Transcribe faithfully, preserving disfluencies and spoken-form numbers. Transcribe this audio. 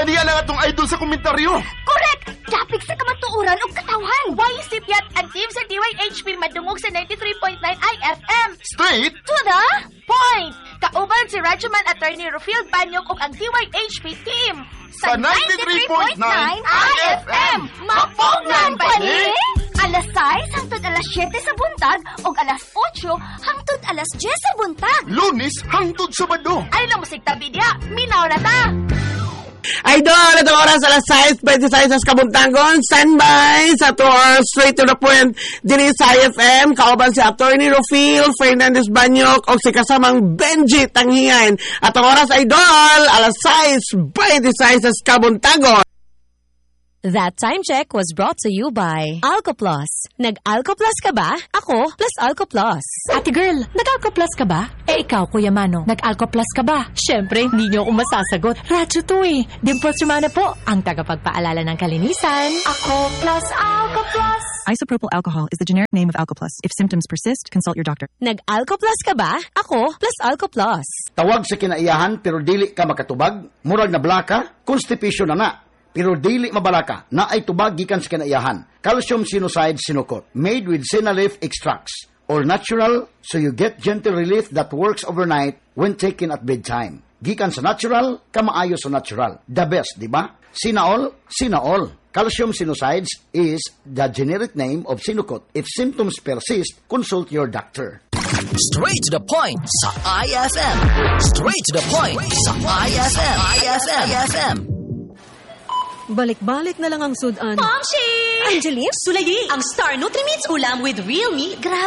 Aniya lang atong idol sa komentaryo. Correct! Dapig sa kamatuuran o katawan. Why sipiat ang team sa D Y H P madungog sa ninety-three point nine I F M? Straight To the point! Kauban si Rajaman Attorney Rufield Banyok ug ang D Y H P team sa ninety-three point nine I F M. Mapugnan pa ni? Alas sais hangtod alas siyete sa buntag o alas otso hangtod alas diyes sa buntag. Lunes hangtod Sabado. Ay lang musik tabi dia, minaw na ta! Idol, itong oras alas sais twenty-six sa Kabuntagon. Standby sa tour straight to the point diri sa I F M. Kauban si Attorney Rufil Fernandez Banyok o si kasamang Benji Tanghiyan. Atong oras, Idol, alas sais twenty-six sa Kabuntagon. That time check was brought to you by Alcoplus. Nag-Alcoplus ka ba? Ako, plus Alcoplus. Ate girl, nag-Alcoplus ka ba? Eh ikaw, Kuya Mano, nag-Alcoplus ka ba? Siyempre, hindi niyo ako masasagot. Radyo to eh. Dimples Romana po, ang tagapagpaalala ng kalinisan. Ako plus Alcoplus. Isopropyl alcohol is the generic name of Alcoplus. If symptoms persist, consult your doctor. Nag-Alcoplus ka ba? Ako, plus Alcoplus. Tawag sa kinaiyahan pero dili ka makatubag, murag na blaka, constipation na na. Pero dili mabalaka na ay tubag gikan sa kinaiyahan. Calcium Sinucide Sinukot, made with Sinalif extracts, or natural, so you get gentle relief that works overnight when taken at bedtime. Gikan sa natural, kamaayo sa natural. The best, di ba? Sinaol, Sinaol. Calcium Sinucides is the generic name of Sinukot. If symptoms persist, consult your doctor. Straight to the point sa I F M. Straight to the point sa I F M. I F M. I F M. Balik-balik na lang ang sudan. Momshi! Angeline? Sulayi! Ang Star Nutrimits ulam with real meat. Grabe!